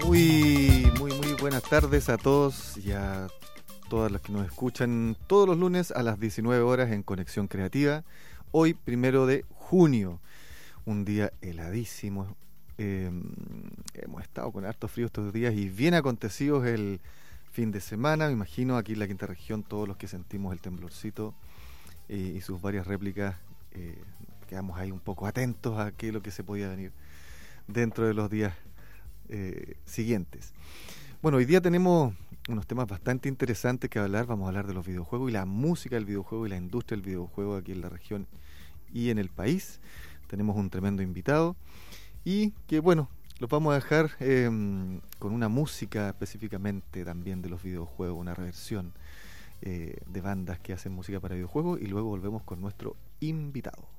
Muy buenas tardes a todos y a todas las que nos escuchan todos los lunes a las 19 horas en Conexión Creativa. Hoy, 1 de junio, un día heladísimo. Hemos estado con harto frío estos días y bien acontecidos el fin de semana. Me imagino aquí en la quinta región todos los que sentimos el temblorcito y sus varias réplicas. Quedamos ahí un poco atentos a qué es lo que se podía venir dentro de los días siguientes. Bueno, hoy día tenemos unos temas bastante interesantes que hablar. Vamos a hablar de los videojuegos y la música del videojuego y la industria del videojuego aquí en la región y en el país. Tenemos un tremendo invitado y que bueno, los vamos a dejar con una música específicamente también de los videojuegos, una reversión de bandas que hacen música para videojuegos, y luego volvemos con nuestro invitado.